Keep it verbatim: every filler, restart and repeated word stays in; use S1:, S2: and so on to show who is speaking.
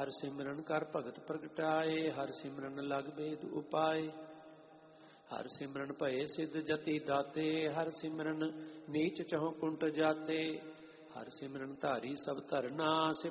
S1: ਹਰ ਸਿਮਰਨ ਕਰ ਭਗਤ ਪ੍ਰਗਟਾਏ। ਹਰ ਸਿਮਰਨ ਲਗ ਬੇਦ ਉਪਾਏ। ਹਰ ਸਿਮਰਨ ਭਏ ਸਿੱਧ ਜਤੀ ਦਾਤੇ। ਹਰ ਸਿਮਰਨ ਨੀਚ ਚਹੁ ਕੁੰਟ ਜਾਤੇ। ਹਰ ਸਿਮਰਨ ਧਾਰੀ ਸਭ ਧਰਨਾ।